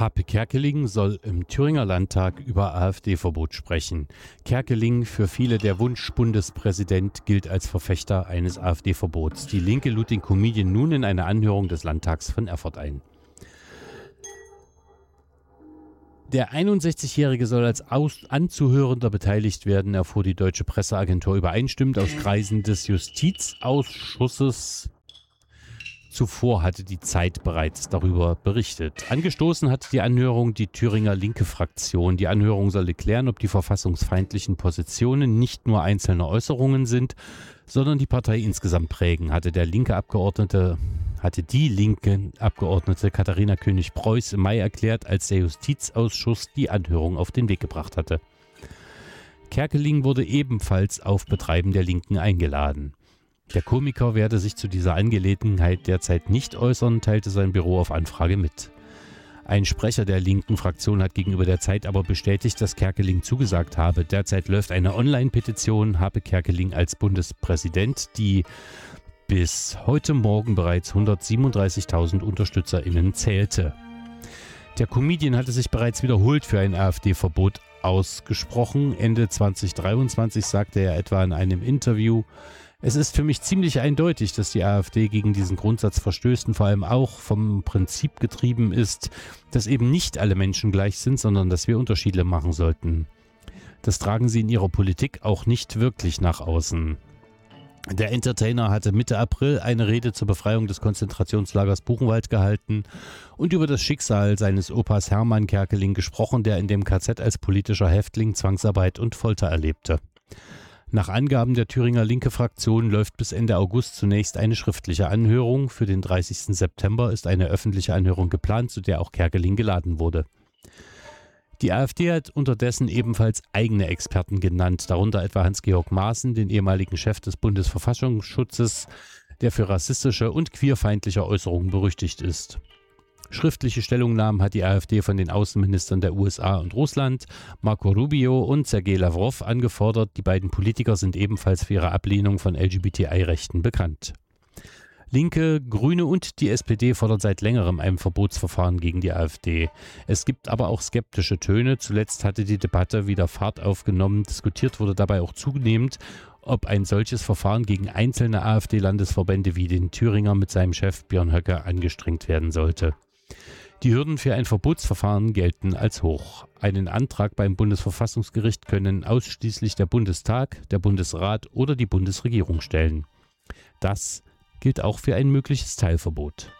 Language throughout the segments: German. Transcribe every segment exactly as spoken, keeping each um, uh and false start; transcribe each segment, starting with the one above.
Harpe Kerkeling soll im Thüringer Landtag über AfD-Verbot sprechen. Kerkeling, für viele der Wunsch-Bundespräsident, gilt als Verfechter eines AfD-Verbots. Die Linke lud den Comedian nun in eine Anhörung des Landtags von Erfurt ein. Der einundsechzigjährige soll als Aus- Anzuhörender beteiligt werden, erfuhr die deutsche Presseagentur übereinstimmend aus Kreisen des Justizausschusses. Zuvor hatte die Zeit bereits darüber berichtet. Angestoßen hat die Anhörung die Thüringer Linke Fraktion. Die Anhörung solle klären, ob die verfassungsfeindlichen Positionen nicht nur einzelne Äußerungen sind, sondern die Partei insgesamt prägen, hatte der linke Abgeordnete, hatte die linke Abgeordnete Katharina König-Preuß im Mai erklärt, als der Justizausschuss die Anhörung auf den Weg gebracht hatte. Kerkeling wurde ebenfalls auf Betreiben der Linken eingeladen. Der Komiker werde sich zu dieser Angelegenheit derzeit nicht äußern, teilte sein Büro auf Anfrage mit. Ein Sprecher der linken Fraktion hat gegenüber der Zeit aber bestätigt, dass Kerkeling zugesagt habe. Derzeit läuft eine Online-Petition, Harpe Kerkeling als Bundespräsident, die bis heute Morgen bereits hundertsiebenunddreißigtausend UnterstützerInnen zählte. Der Comedian hatte sich bereits wiederholt für ein AfD-Verbot ausgesprochen. Ende zweitausenddreiundzwanzig sagte er etwa in einem Interview: Es ist für mich ziemlich eindeutig, dass die AfD gegen diesen Grundsatz verstößt und vor allem auch vom Prinzip getrieben ist, dass eben nicht alle Menschen gleich sind, sondern dass wir Unterschiede machen sollten. Das tragen sie in ihrer Politik auch nicht wirklich nach außen. Der Entertainer hatte Mitte April eine Rede zur Befreiung des Konzentrationslagers Buchenwald gehalten und über das Schicksal seines Opas Hermann Kerkeling gesprochen, der in dem K Z als politischer Häftling Zwangsarbeit und Folter erlebte. Nach Angaben der Thüringer Linke Fraktion läuft bis Ende August zunächst eine schriftliche Anhörung. Für den dreißigsten September ist eine öffentliche Anhörung geplant, zu der auch Kerkeling geladen wurde. Die AfD hat unterdessen ebenfalls eigene Experten genannt, darunter etwa Hans-Georg Maaßen, den ehemaligen Chef des Bundesverfassungsschutzes, der für rassistische und queerfeindliche Äußerungen berüchtigt ist. Schriftliche Stellungnahmen hat die AfD von den Außenministern der U S A und Russland, Marco Rubio und Sergei Lavrov, angefordert. Die beiden Politiker sind ebenfalls für ihre Ablehnung von L G B T I-Rechten bekannt. Linke, Grüne und die S P D fordern seit längerem ein Verbotsverfahren gegen die AfD. Es gibt aber auch skeptische Töne. Zuletzt hatte die Debatte wieder Fahrt aufgenommen. Diskutiert wurde dabei auch zunehmend, ob ein solches Verfahren gegen einzelne AfD-Landesverbände wie den Thüringer mit seinem Chef Björn Höcke angestrengt werden sollte. Die Hürden für ein Verbotsverfahren gelten als hoch. Einen Antrag beim Bundesverfassungsgericht können ausschließlich der Bundestag, der Bundesrat oder die Bundesregierung stellen. Das gilt auch für ein mögliches Teilverbot.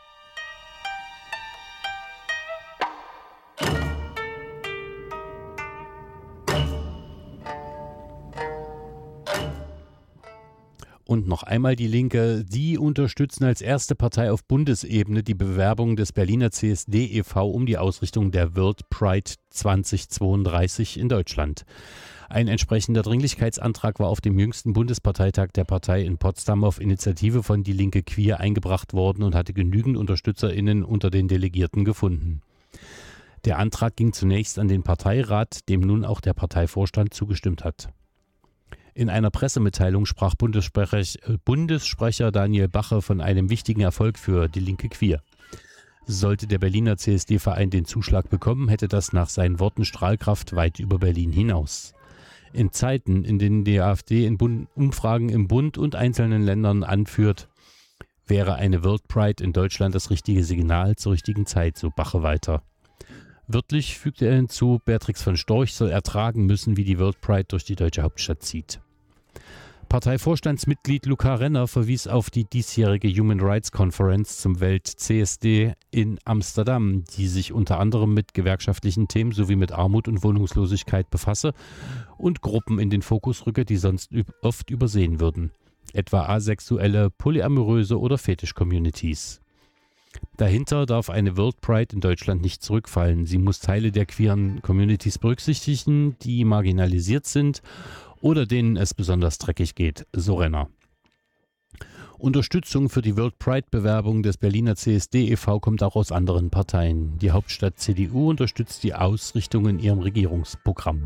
Und noch einmal die Linke, die unterstützen als erste Partei auf Bundesebene die Bewerbung des Berliner C S D e V um die Ausrichtung der World Pride zweitausendzweiunddreißig in Deutschland. Ein entsprechender Dringlichkeitsantrag war auf dem jüngsten Bundesparteitag der Partei in Potsdam auf Initiative von Die Linke Queer eingebracht worden und hatte genügend UnterstützerInnen unter den Delegierten gefunden. Der Antrag ging zunächst an den Parteirat, dem nun auch der Parteivorstand zugestimmt hat. In einer Pressemitteilung sprach Bundessprecher, Bundessprecher Daniel Bache von einem wichtigen Erfolg für Die Linke Queer. Sollte der Berliner C S D-Verein den Zuschlag bekommen, hätte das nach seinen Worten Strahlkraft weit über Berlin hinaus. In Zeiten, in denen die AfD in Bund- Umfragen im Bund und einzelnen Ländern anführt, wäre eine World Pride in Deutschland das richtige Signal zur richtigen Zeit, so Bache weiter. Wörtlich fügte er hinzu, Beatrix von Storch soll ertragen müssen, wie die World Pride durch die deutsche Hauptstadt zieht. Parteivorstandsmitglied Luca Renner verwies auf die diesjährige Human Rights Conference zum Welt-C S D in Amsterdam, die sich unter anderem mit gewerkschaftlichen Themen sowie mit Armut und Wohnungslosigkeit befasse und Gruppen in den Fokus rücke, die sonst oft übersehen würden, etwa asexuelle, polyamoröse oder Fetisch-Communities. Dahinter darf eine World Pride in Deutschland nicht zurückfallen. Sie muss Teile der queeren Communities berücksichtigen, die marginalisiert sind oder denen es besonders dreckig geht, so Renner. Unterstützung für die World Pride-Bewerbung des Berliner C S D e V kommt auch aus anderen Parteien. Die Hauptstadt C D U unterstützt die Ausrichtung in ihrem Regierungsprogramm.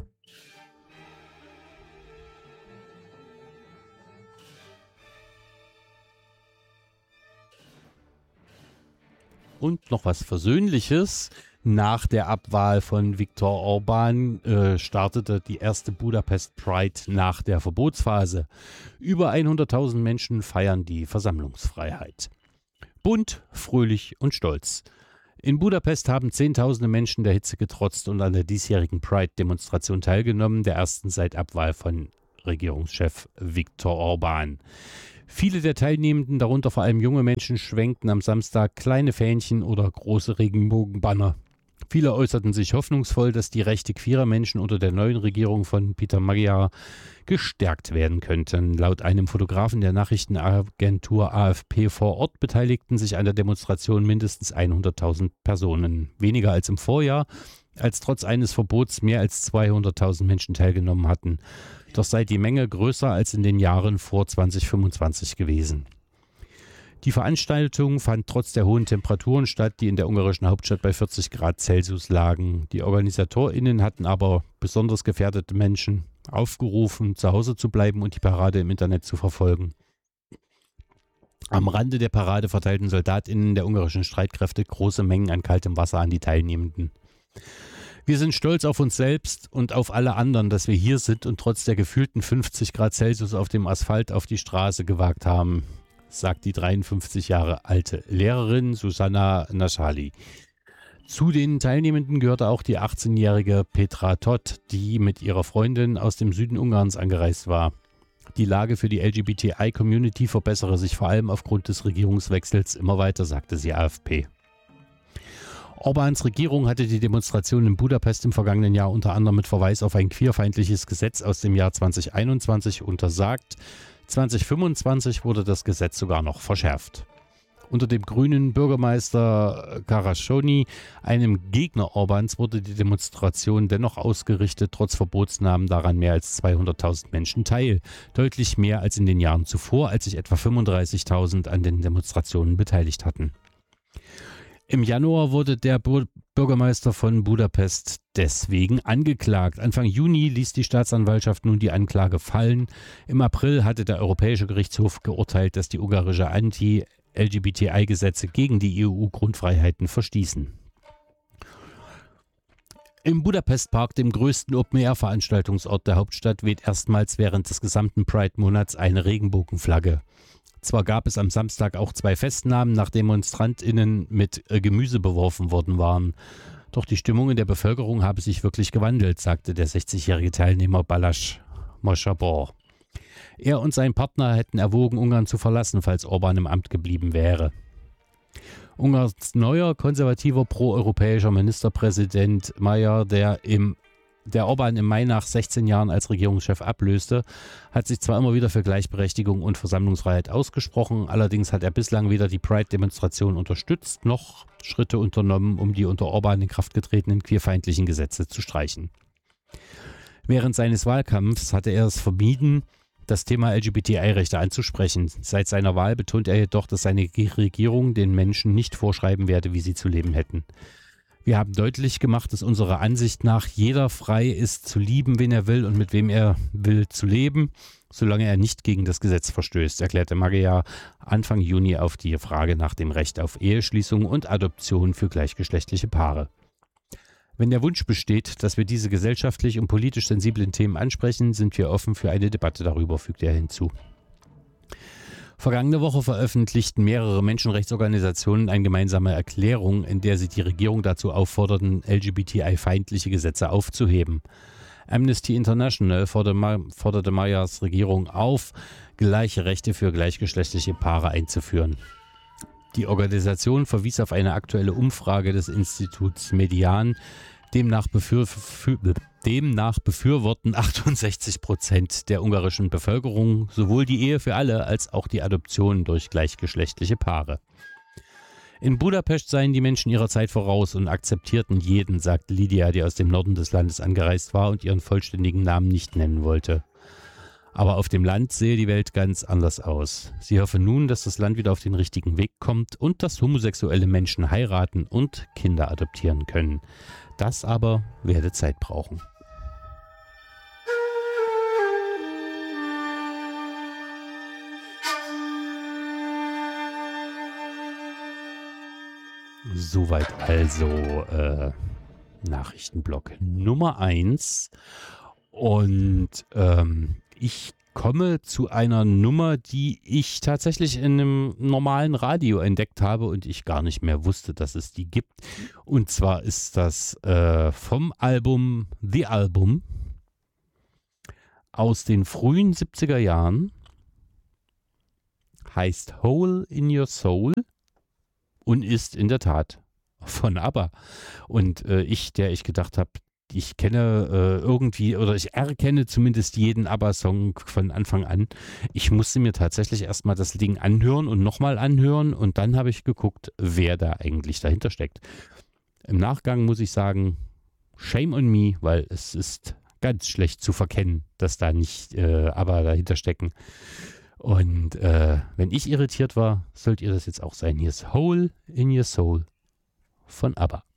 Und noch was Versöhnliches. Nach der Abwahl von Viktor Orban äh, startete die erste Budapest Pride nach der Verbotsphase. Über hunderttausend Menschen feiern die Versammlungsfreiheit. Bunt, fröhlich und stolz. In Budapest haben Zehntausende Menschen der Hitze getrotzt und an der diesjährigen Pride-Demonstration teilgenommen, der ersten seit Abwahl von Regierungschef Viktor Orban. Viele der Teilnehmenden, darunter vor allem junge Menschen, schwenkten am Samstag kleine Fähnchen oder große Regenbogenbanner. Viele äußerten sich hoffnungsvoll, dass die Rechte queerer Menschen unter der neuen Regierung von Peter Magyar gestärkt werden könnten. Laut einem Fotografen der Nachrichtenagentur A F P vor Ort beteiligten sich an der Demonstration mindestens hunderttausend Personen. Weniger als im Vorjahr, als trotz eines Verbots mehr als zweihunderttausend Menschen teilgenommen hatten. Doch sei die Menge größer als in den Jahren vor zweitausendfünfundzwanzig gewesen. Die Veranstaltung fand trotz der hohen Temperaturen statt, die in der ungarischen Hauptstadt bei vierzig Grad Celsius lagen. Die OrganisatorInnen hatten aber besonders gefährdete Menschen aufgerufen, zu Hause zu bleiben und die Parade im Internet zu verfolgen. Am Rande der Parade verteilten SoldatInnen der ungarischen Streitkräfte große Mengen an kaltem Wasser an die Teilnehmenden. Wir sind stolz auf uns selbst und auf alle anderen, dass wir hier sind und trotz der gefühlten fünfzig Grad Celsius auf dem Asphalt auf die Straße gewagt haben, sagt die dreiundfünfzig Jahre alte Lehrerin Susanna Naschali. Zu den Teilnehmenden gehörte auch die achtzehnjährige Petra Todt, die mit ihrer Freundin aus dem Süden Ungarns angereist war. Die Lage für die L G B T I-Community verbessere sich vor allem aufgrund des Regierungswechsels immer weiter, sagte sie A F P. Orbáns Regierung hatte die Demonstration in Budapest im vergangenen Jahr unter anderem mit Verweis auf ein queerfeindliches Gesetz aus dem Jahr zweitausendeinundzwanzig untersagt. zweitausendfünfundzwanzig wurde das Gesetz sogar noch verschärft. Unter dem grünen Bürgermeister Karasoni, einem Gegner Orbáns, wurde die Demonstration dennoch ausgerichtet. Trotz Verbots nahmen daran mehr als zweihunderttausend Menschen teil. Deutlich mehr als in den Jahren zuvor, als sich etwa fünfunddreißigtausend an den Demonstrationen beteiligt hatten. Im Januar wurde der Bürgermeister von Budapest deswegen angeklagt. Anfang Juni ließ die Staatsanwaltschaft nun die Anklage fallen. Im April hatte der Europäische Gerichtshof geurteilt, dass die ungarische Anti-L G B T I-Gesetze gegen die E U-Grundfreiheiten verstießen. Im Budapest-Park, dem größten Open-Air-Veranstaltungsort der Hauptstadt, weht erstmals während des gesamten Pride-Monats eine Regenbogenflagge. Zwar gab es am Samstag auch zwei Festnahmen, nach DemonstrantInnen mit Gemüse beworfen worden waren. Doch die Stimmung in der Bevölkerung habe sich wirklich gewandelt, sagte der sechzigjährige Teilnehmer Balázs Mosabor. Er und sein Partner hätten erwogen, Ungarn zu verlassen, falls Orbán im Amt geblieben wäre. Ungarns neuer, konservativer, proeuropäischer Ministerpräsident Magyar, der im Der Orbán im Mai nach sechzehn Jahren als Regierungschef ablöste, hat sich zwar immer wieder für Gleichberechtigung und Versammlungsfreiheit ausgesprochen, allerdings hat er bislang weder die Pride-Demonstration unterstützt, noch Schritte unternommen, um die unter Orbán in Kraft getretenen queerfeindlichen Gesetze zu streichen. Während seines Wahlkampfs hatte er es vermieden, das Thema L G B T I-Rechte anzusprechen. Seit seiner Wahl betont er jedoch, dass seine Regierung den Menschen nicht vorschreiben werde, wie sie zu leben hätten. Wir haben deutlich gemacht, dass unserer Ansicht nach jeder frei ist, zu lieben, wen er will und mit wem er will zu leben, solange er nicht gegen das Gesetz verstößt, erklärte Magyar Anfang Juni auf die Frage nach dem Recht auf Eheschließung und Adoption für gleichgeschlechtliche Paare. Wenn der Wunsch besteht, dass wir diese gesellschaftlich und politisch sensiblen Themen ansprechen, sind wir offen für eine Debatte darüber, fügte er hinzu. Vergangene Woche veröffentlichten mehrere Menschenrechtsorganisationen eine gemeinsame Erklärung, in der sie die Regierung dazu aufforderten, L G B T I-feindliche Gesetze aufzuheben. Amnesty International forderte Magyars Regierung auf, gleiche Rechte für gleichgeschlechtliche Paare einzuführen. Die Organisation verwies auf eine aktuelle Umfrage des Instituts Median. Demnach, befür, demnach befürworten achtundsechzig Prozent der ungarischen Bevölkerung sowohl die Ehe für alle als auch die Adoption durch gleichgeschlechtliche Paare. In Budapest seien die Menschen ihrer Zeit voraus und akzeptierten jeden, sagte Lydia, die aus dem Norden des Landes angereist war und ihren vollständigen Namen nicht nennen wollte. Aber auf dem Land sehe die Welt ganz anders aus. Sie hoffe nun, dass das Land wieder auf den richtigen Weg kommt und dass homosexuelle Menschen heiraten und Kinder adoptieren können. Das aber werde Zeit brauchen. Soweit also äh, Nachrichtenblock Nummer eins. Und ähm, ich komme zu einer Nummer, die ich tatsächlich in einem normalen Radio entdeckt habe und ich gar nicht mehr wusste, dass es die gibt. Und zwar ist das äh, vom Album The Album aus den frühen siebziger Jahren. Heißt Hole in Your Soul und ist in der Tat von ABBA. Und äh, ich, der ich gedacht habe, ich kenne äh, irgendwie oder ich erkenne zumindest jeden ABBA-Song von Anfang an. Ich musste mir tatsächlich erstmal das Ding anhören und nochmal anhören und dann habe ich geguckt, wer da eigentlich dahinter steckt. Im Nachgang muss ich sagen, shame on me, weil es ist ganz schlecht zu verkennen, dass da nicht äh, ABBA dahinter stecken. Und äh, wenn ich irritiert war, sollt ihr das jetzt auch sein. Hier ist Hole in Your Soul von ABBA.